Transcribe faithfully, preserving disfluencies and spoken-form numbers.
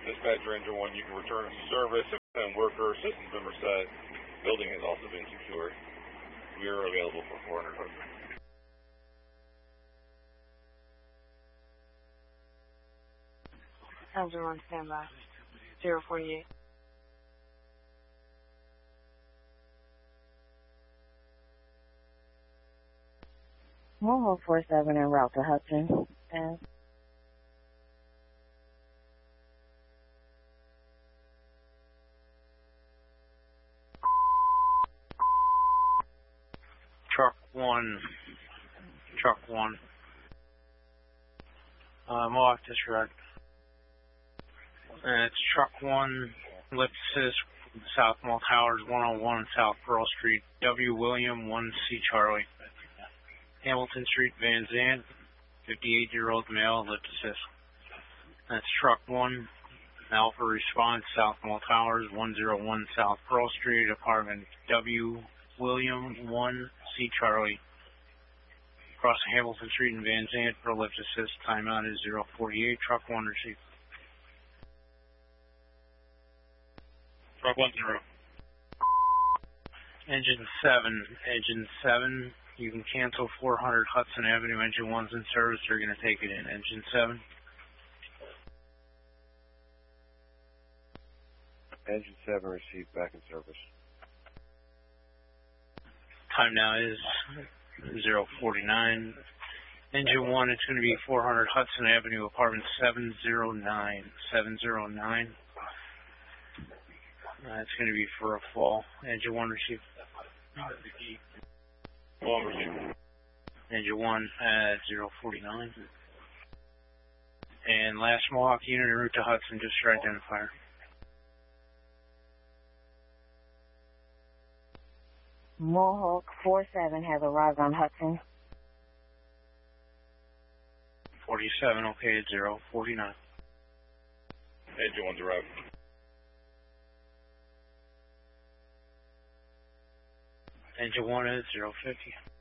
Dispatcher Engine one, you can return to service and worker. Systems member set. Building has also been secured. We are available for four hundred Hudson. Engine one, standby. zero forty-eight. Mohawk four seven en route to Hudson. And Truck one. Truck one. Uh, Mohawk disregard. And it's truck one, lift assist, South Mall Towers, one oh one South Pearl Street, W. William, one C Charlie. Hamilton Street, Van Zandt, fifty-eight-year-old male, lift assist. That's truck one, Alpha response, South Mall Towers, one oh one South Pearl Street, apartment W. William, one C Charlie. Crossing Hamilton Street in Van Zandt for lift assist. Timeout is zero forty-eight. Truck one received. Truck one zero. Engine seven. Engine seven. You can cancel four hundred Hudson Avenue. Engine one's in service. They're going to take it in. Engine seven. Engine seven received, back in service. Time now is zero forty-nine. Engine one, it's going to be four hundred Hudson Avenue, apartment seven oh nine. seven oh nine. Uh, it's going to be for a fall. Engine one received. One received. Engine one at zero forty-nine. And last Mohawk unit en route to Hudson, just for identifier. Mohawk four seven has arrived on Hudson. forty-seven, okay, at zero forty-nine. Engine one's arrived. Engine one is zero fifty.